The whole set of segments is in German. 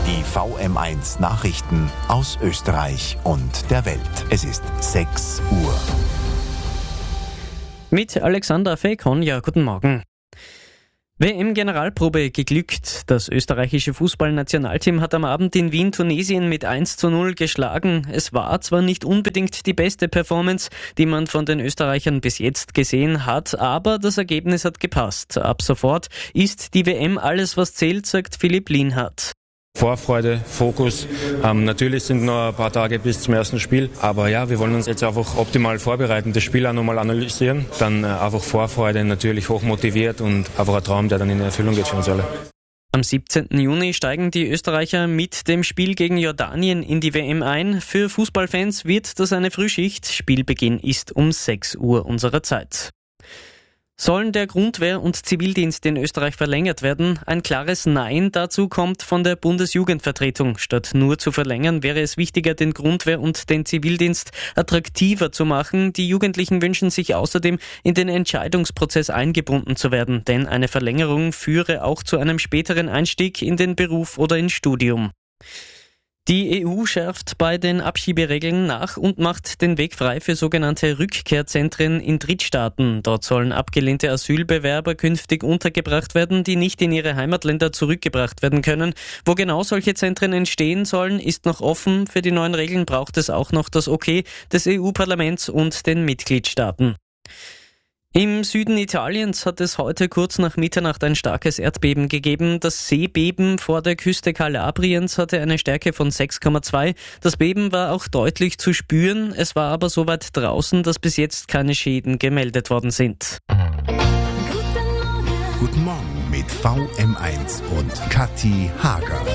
Die VM1 Nachrichten aus Österreich und der Welt. Es ist 6 Uhr. Mit Alexandra Fekon, ja, guten Morgen. WM-Generalprobe geglückt. Das österreichische Fußballnationalteam hat am Abend in Wien Tunesien mit 1:0 geschlagen. Es war zwar nicht unbedingt die beste Performance, die man von den Österreichern bis jetzt gesehen hat, aber das Ergebnis hat gepasst. Ab sofort ist die WM alles, was zählt, sagt Philipp Lienhardt. Vorfreude, Fokus. Natürlich sind noch ein paar Tage bis zum ersten Spiel, aber ja, wir wollen uns jetzt einfach optimal vorbereiten, das Spiel auch nochmal analysieren, dann einfach Vorfreude, natürlich hochmotiviert und einfach ein Traum, der dann in Erfüllung geht für uns alle. Am 17. Juni steigen die Österreicher mit dem Spiel gegen Jordanien in die WM ein. Für Fußballfans wird das eine Frühschicht. Spielbeginn ist um 6 Uhr unserer Zeit. Sollen der Grundwehr- und Zivildienst in Österreich verlängert werden? Ein klares Nein dazu kommt von der Bundesjugendvertretung. Statt nur zu verlängern, wäre es wichtiger, den Grundwehr- und den Zivildienst attraktiver zu machen. Die Jugendlichen wünschen sich außerdem, in den Entscheidungsprozess eingebunden zu werden, denn eine Verlängerung führe auch zu einem späteren Einstieg in den Beruf oder ins Studium. Die EU schärft bei den Abschieberegeln nach und macht den Weg frei für sogenannte Rückkehrzentren in Drittstaaten. Dort sollen abgelehnte Asylbewerber künftig untergebracht werden, die nicht in ihre Heimatländer zurückgebracht werden können. Wo genau solche Zentren entstehen sollen, ist noch offen. Für die neuen Regeln braucht es auch noch das Okay des EU-Parlaments und den Mitgliedstaaten. Im Süden Italiens hat es heute kurz nach Mitternacht ein starkes Erdbeben gegeben. Das Seebeben vor der Küste Kalabriens hatte eine Stärke von 6,2. Das Beben war auch deutlich zu spüren. Es war aber so weit draußen, dass bis jetzt keine Schäden gemeldet worden sind. Guten Morgen mit VM1 und Kathi Hager.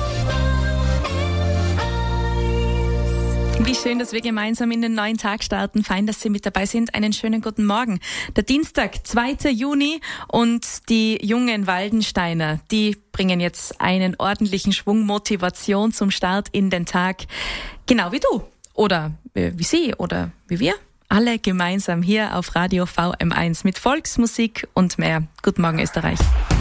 Wie schön, dass wir gemeinsam in den neuen Tag starten. Fein, dass Sie mit dabei sind. Einen schönen guten Morgen. Der Dienstag, 2. Juni und die jungen Waldensteiner, die bringen jetzt einen ordentlichen Schwung Motivation zum Start in den Tag. Genau wie du oder wie Sie oder wie wir. Alle gemeinsam hier auf Radio VM1 mit Volksmusik und mehr. Guten Morgen, Österreich.